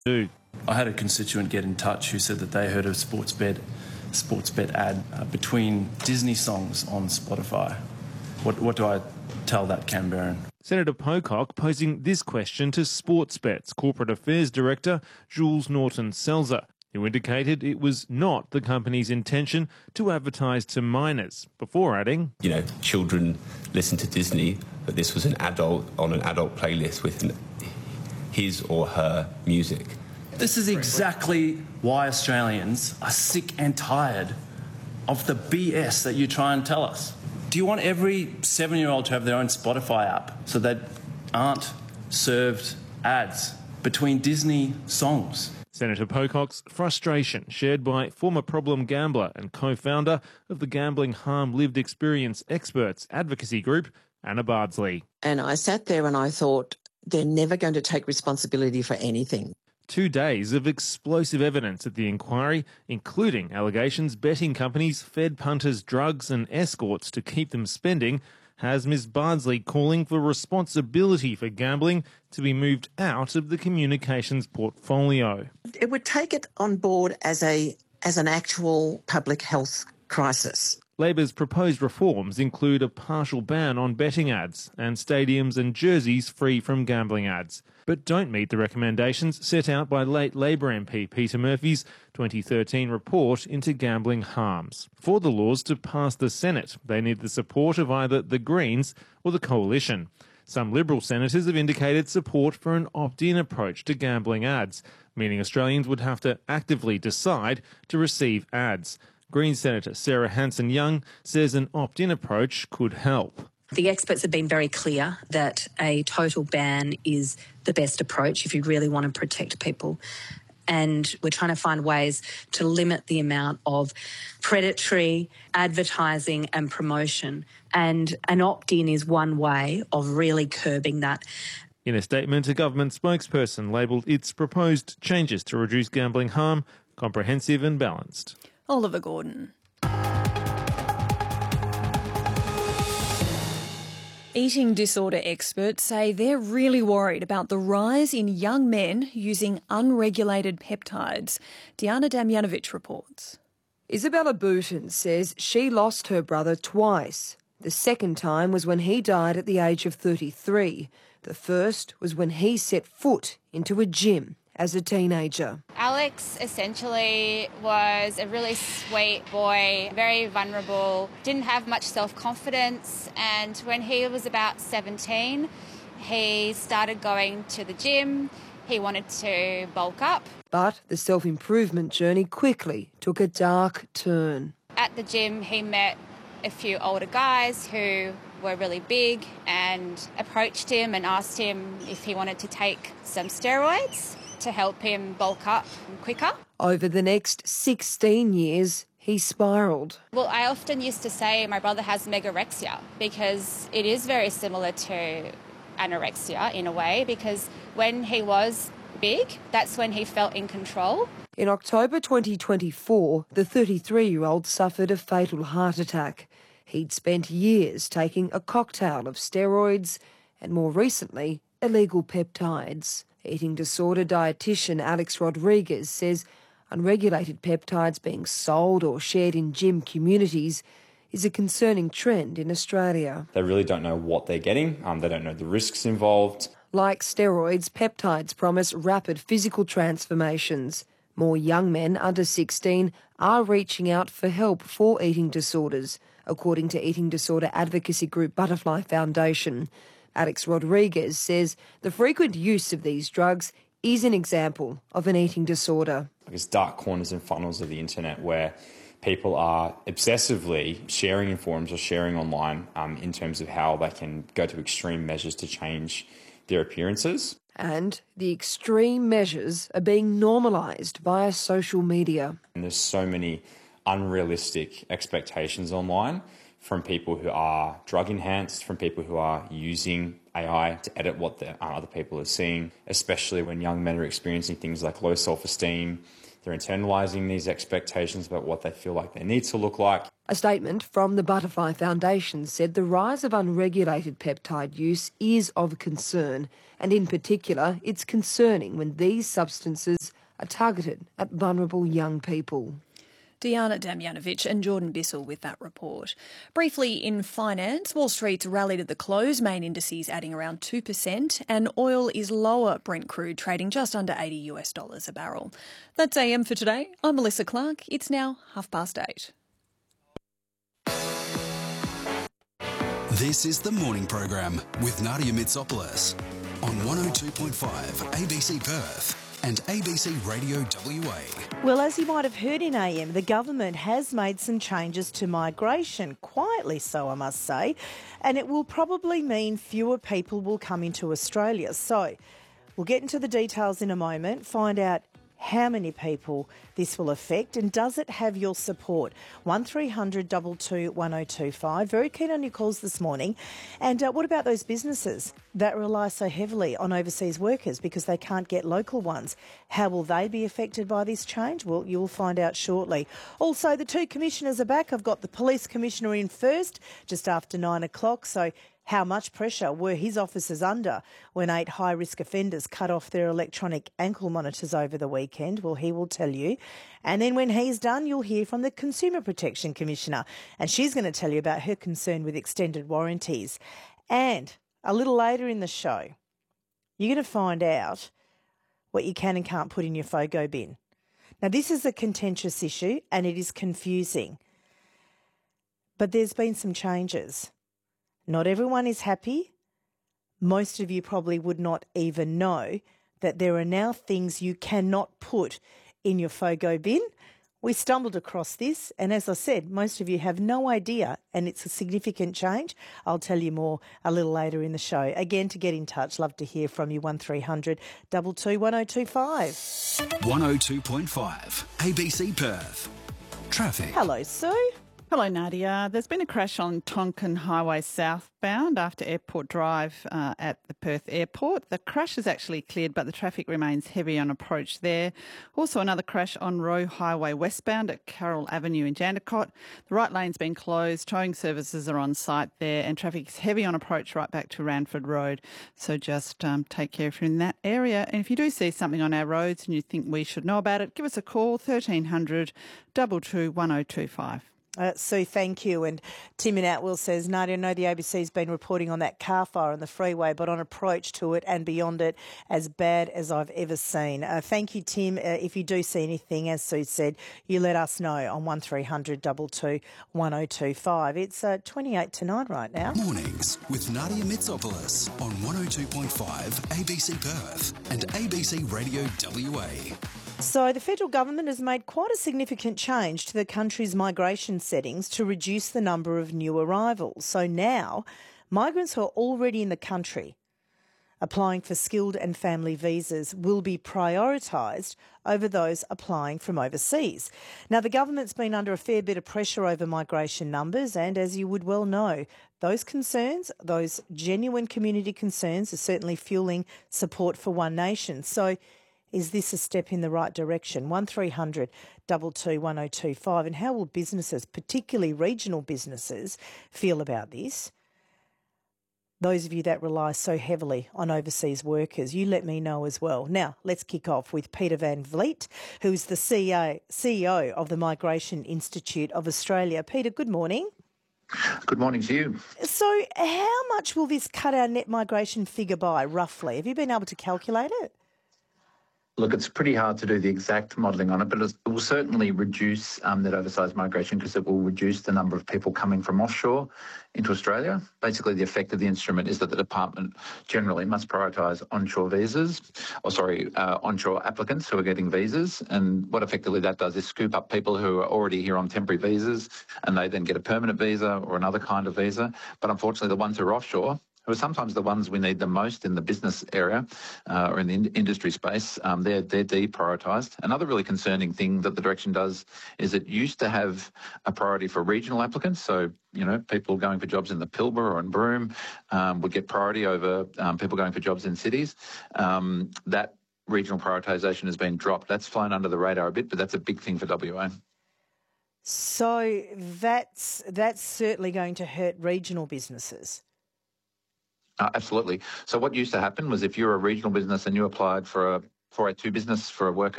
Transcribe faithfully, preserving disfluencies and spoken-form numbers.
do. I had a constituent get in touch who said that they heard a sports bet, sports bet ad uh, between Disney songs on Spotify. What, what do I tell that Canberran? Senator Pocock posing this question to Sportsbet's Corporate Affairs Director, Jules Norton-Selzer, who indicated it was not the company's intention to advertise to minors, before adding, You know, children listen to Disney, but this was an adult on an adult playlist with an, his or her music. This is exactly why Australians are sick and tired of the B S that you try and tell us. Do you want every seven-year-old to have their own Spotify app so they aren't served ads between Disney songs? Senator Pocock's frustration shared by former problem gambler and co-founder of the Gambling Harm Lived Experience Experts advocacy group, Anna Bardsley. And I sat there and I thought, they're never going to take responsibility for anything. Two days of explosive evidence at the inquiry, including allegations betting companies fed punters drugs and escorts to keep them spending, has Miz Bardsley calling for responsibility for gambling to be moved out of the communications portfolio. It would take it on board as a as an actual public health crisis. Labor's proposed reforms include a partial ban on betting ads and stadiums and jerseys free from gambling ads, but don't meet the recommendations set out by late Labor M P Peter Murphy's twenty thirteen report into gambling harms. For the laws to pass the Senate, they need the support of either the Greens or the Coalition. Some Liberal senators have indicated support for an opt-in approach to gambling ads, meaning Australians would have to actively decide to receive ads. Green Senator Sarah Hanson-Young says an opt-in approach could help. The experts have been very clear that a total ban is the best approach if you really want to protect people. And we're trying to find ways to limit the amount of predatory advertising and promotion. And an opt-in is one way of really curbing that. In a statement, a government spokesperson labelled its proposed changes to reduce gambling harm comprehensive and balanced. Oliver Gordon. Eating disorder experts say they're really worried about the rise in young men using unregulated peptides. Diana Damjanovic reports. Isabella Booton says she lost her brother twice. The second time was when he died at the age of thirty-three. The first was when he set foot into a gym as a teenager. Alex essentially was a really sweet boy, very vulnerable, didn't have much self-confidence, and when he was about seventeen, he started going to the gym. He wanted to bulk up. But the self-improvement journey quickly took a dark turn. At the gym, he met a few older guys who were really big and approached him and asked him if he wanted to take some steroids to help him bulk up quicker. Over the next sixteen years, he spiralled. Well, I often used to say my brother has megorexia because it is very similar to anorexia in a way, because when he was big, that's when he felt in control. In October twenty twenty-four, the thirty-three-year-old suffered a fatal heart attack. He'd spent years taking a cocktail of steroids and, more recently, illegal peptides. Eating disorder dietitian Alex Rodriguez says unregulated peptides being sold or shared in gym communities is a concerning trend in Australia. They really don't know what they're getting. Um, they don't know the risks involved. Like steroids, peptides promise rapid physical transformations. More young men under sixteen are reaching out for help for eating disorders, according to eating disorder advocacy group Butterfly Foundation. Alex Rodriguez says the frequent use of these drugs is an example of an eating disorder. I guess dark corners and funnels of the internet where people are obsessively sharing in forums or sharing online um, in terms of how they can go to extreme measures to change their appearances. And the extreme measures are being normalised via social media. And there's so many unrealistic expectations online from people who are drug enhanced, from people who are using A I to edit what the, uh, other people are seeing, especially when young men are experiencing things like low self-esteem. They're internalising these expectations about what they feel like they need to look like. A statement from the Butterfly Foundation said the rise of unregulated peptide use is of concern, and in particular, it's concerning when these substances are targeted at vulnerable young people. Diana Damjanovic and Jordan Bissell with that report. Briefly in finance, Wall Street's rallied at the close, main indices adding around two percent, and oil is lower, Brent crude trading just under eighty US dollars a barrel. That's A M for today. I'm Melissa Clark. It's now half past eight. This is the morning program with Nadia Mitsopoulos on one oh two point five A B C Perth and A B C Radio W A. Well, as you might have heard in A M, the government has made some changes to migration, quietly so, I must say, and it will probably mean fewer people will come into Australia. So we'll get into the details in a moment, find out how many people this will affect, and does it have your support? one three hundred two two one oh two five. Very keen on your calls this morning. And uh, what about those businesses that rely so heavily on overseas workers because they can't get local ones? How will they be affected by this change? Well, you'll find out shortly. Also, the two commissioners are back. I've got the police commissioner in first, just after nine o'clock. So how much pressure were his officers under when eight high-risk offenders cut off their electronic ankle monitors over the weekend? Well, he will tell you. And then when he's done, you'll hear from the Consumer Protection Commissioner, and she's going to tell you about her concern with extended warranties. And a little later in the show, you're going to find out what you can and can't put in your FOGO bin. Now, this is a contentious issue and it is confusing, but there's been some changes. Not everyone is happy. Most of you probably would not even know that there are now things you cannot put in your FOGO bin. We stumbled across this, and as I said, most of you have no idea, and it's a significant change. I'll tell you more a little later in the show. Again, to get in touch, love to hear from you, one three hundred two two one oh two five. one oh two point five A B C Perth. Traffic. Hello, Sue. Hello, Nadia. There's been a crash on Tonkin Highway southbound after Airport Drive uh, at the Perth Airport. The crash is actually cleared, but the traffic remains heavy on approach there. Also, another crash on Roe Highway westbound at Carroll Avenue in Jandakot. The right lane's been closed, towing services are on site there, and traffic is heavy on approach right back to Ranford Road. So just um, take care if you're in that area. And if you do see something on our roads and you think we should know about it, give us a call, thirteen hundred two two one oh two five. Uh, Sue, thank you. And Tim in Atwill says, Nadia, I know the A B C's been reporting on that car fire on the freeway, but on approach to it and beyond it, as bad as I've ever seen. Uh, thank you, Tim. Uh, if you do see anything, as Sue said, you let us know on one three hundred two two one oh two five. It's uh, twenty-eight to nine right now. Mornings with Nadia Mitsopoulos on one oh two point five A B C Perth and A B C Radio W A. So the federal government has made quite a significant change to the country's migration settings to reduce the number of new arrivals. So now migrants who are already in the country applying for skilled and family visas will be prioritised over those applying from overseas. Now, the government's been under a fair bit of pressure over migration numbers, and as you would well know, those concerns, those genuine community concerns, are certainly fueling support for One Nation. So is this a step in the right direction? one three hundred two two one oh two five. And how will businesses, particularly regional businesses, feel about this? Those of you that rely so heavily on overseas workers, you let me know as well. Now, let's kick off with Peter Van Vliet, who's the C E O of the Migration Institute of Australia. Peter, good morning. Good morning to you. So how much will this cut our net migration figure by, roughly? Have you been able to calculate it? Look, it's pretty hard to do the exact modelling on it, but it will certainly reduce um, that oversized migration because it will reduce the number of people coming from offshore into Australia. Basically, the effect of the instrument is that the department generally must prioritise onshore visas, or sorry, uh, onshore applicants who are getting visas. And what effectively that does is scoop up people who are already here on temporary visas, and they then get a permanent visa or another kind of visa. But unfortunately, the ones who are offshore, who who are sometimes the ones we need the most in the business area uh, or in the in- industry space, um, they're, they're deprioritised. Another really concerning thing that the direction does is it used to have a priority for regional applicants. So, you know, people going for jobs in the Pilbara or in Broome um, would get priority over um, people going for jobs in cities. Um, that regional prioritisation has been dropped. That's flown under the radar a bit, but that's a big thing for W A. So that's that's certainly going to hurt regional businesses. Uh, absolutely. So what used to happen was if you're a regional business and you applied for a four eighty-two business for a worker